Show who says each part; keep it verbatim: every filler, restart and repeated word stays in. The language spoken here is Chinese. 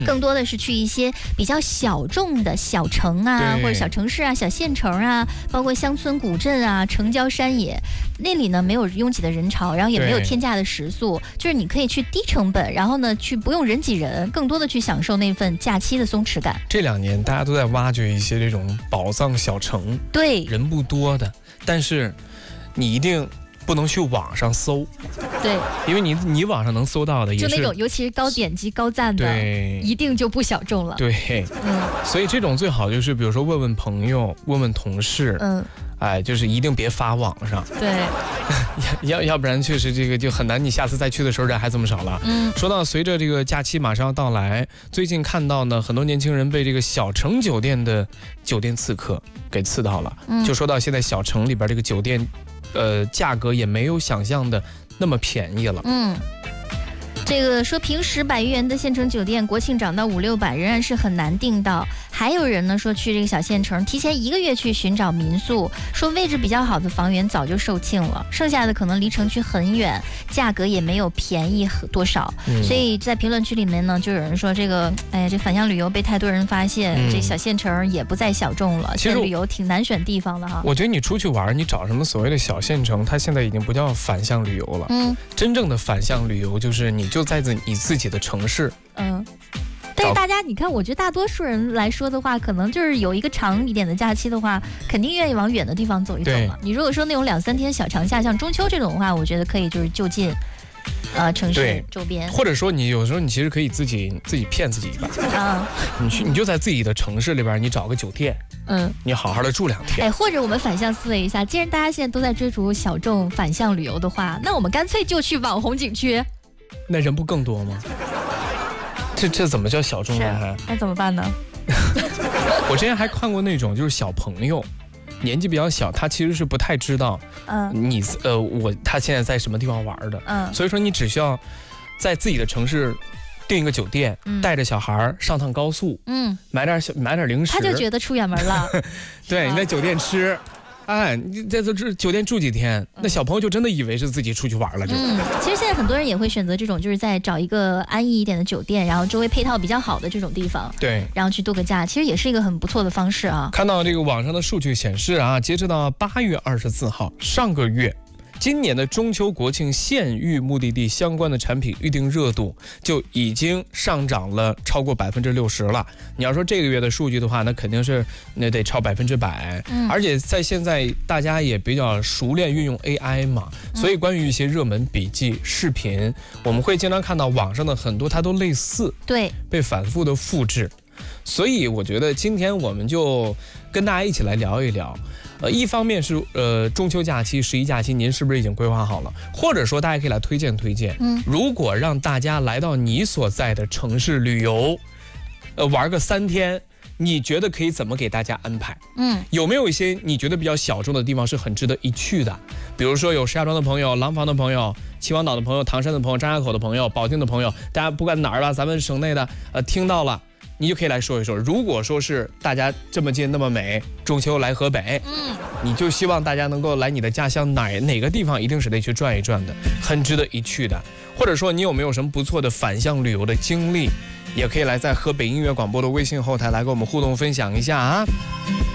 Speaker 1: 更多的是去一些比较小众的小城啊，或者小城市啊、小县城啊，包括乡村古镇啊、城郊山野，那里呢没有拥挤的人潮，然后也没有天价的食宿，就是你可以去低成本，然后呢去不用人挤人，更多的去享受那份假期的松弛感。
Speaker 2: 这两年大家都在挖掘一些这种宝藏小城，
Speaker 1: 对，
Speaker 2: 人不多的，但是你一定不能去网上搜，
Speaker 1: 对，
Speaker 2: 因为你你网上能搜到的也是
Speaker 1: 就那种尤其是高点击高赞的，
Speaker 2: 对，
Speaker 1: 一定就不小众了。
Speaker 2: 对，嗯，所以这种最好就是比如说问问朋友，问问同事，嗯，哎，就是一定别发网上，
Speaker 1: 对，
Speaker 2: 要要不然确实这个就很难，你下次再去的时候人还这么少了。嗯，说到随着这个假期马上要到来，最近看到呢，很多年轻人被这个小城酒店的酒店刺客给刺到了，嗯，就说到现在小城里边这个酒店。呃，价格也没有想象的那么便宜了。嗯，
Speaker 1: 这个说平时百余元的县城酒店，国庆涨到五六百，仍然是很难订到。还有人呢说去这个小县城，提前一个月去寻找民宿，说位置比较好的房源早就售罄了，剩下的可能离城区很远，价格也没有便宜多少。嗯、所以在评论区里面呢，就有人说这个，哎呀，这返乡旅游被太多人发现，嗯、这小县城也不再小众了。其实旅游挺难选地方的哈。
Speaker 2: 我觉得你出去玩，你找什么所谓的小县城，它现在已经不叫返乡旅游了。嗯，真正的返乡旅游就是你就在你自己的城市。嗯。
Speaker 1: 但是大家，你看，我觉得大多数人来说的话，可能就是有一个长一点的假期的话，肯定愿意往远的地方走一走嘛。你如果说那种两三天小长假，像中秋这种的话，我觉得可以就是就近，呃，城市周边。
Speaker 2: 或者说你有时候你其实可以自己自己骗自己一把啊，你去你就在自己的城市里边，你找个酒店，嗯，你好好的住两天。
Speaker 1: 哎，或者我们反向思维一下，既然大家现在都在追逐小众反向旅游的话，那我们干脆就去网红景区。
Speaker 2: 那人不更多吗？这这怎么叫小众呢？
Speaker 1: 那怎么办呢？
Speaker 2: 我之前还看过那种，就是小朋友，年纪比较小，他其实是不太知道，嗯，你呃我他现在在什么地方玩的，嗯，所以说你只需要在自己的城市订一个酒店，嗯、带着小孩上趟高速，嗯，买点小买点零食，
Speaker 1: 他就觉得出远门了。
Speaker 2: 对，你在酒店吃。哎，你在这酒店住几天，那小朋友就真的以为是自己出去玩了。就
Speaker 1: 嗯，其实现在很多人也会选择这种，就是在找一个安逸一点的酒店，然后周围配套比较好的这种地方，
Speaker 2: 对，
Speaker 1: 然后去度个假，其实也是一个很不错的方式啊。
Speaker 2: 看到这个网上的数据显示啊，截止到八月二十四号，上个月。今年的中秋国庆县域目的地相关的产品预订热度就已经上涨了超过百分之六十了。你要说这个月的数据的话，那肯定是那得超百分之百。嗯，而且在现在大家也比较熟练运用 A I 嘛，所以关于一些热门笔记视频，我们会经常看到网上的很多它都类似，
Speaker 1: 对，
Speaker 2: 被反复的复制。所以我觉得今天我们就跟大家一起来聊一聊。呃，一方面是呃中秋假期、十一假期，您是不是已经规划好了？或者说大家可以来推荐推荐。嗯，如果让大家来到你所在的城市旅游，呃，玩个三天，你觉得可以怎么给大家安排？嗯，有没有一些你觉得比较小众的地方是很值得一去的？比如说有石家庄的朋友、廊坊的朋友、秦皇岛的朋友、唐山的朋友、张家口的朋友、保定的朋友，大家不管哪儿吧，咱们省内的呃听到了。你就可以来说一说，如果说是大家这么近那么美，中秋来河北，嗯，你就希望大家能够来你的家乡哪哪个地方一定是得去转一转的，很值得一去的。或者说你有没有什么不错的返乡旅游的经历，也可以来在河北音乐广播的微信后台来跟我们互动分享一下啊。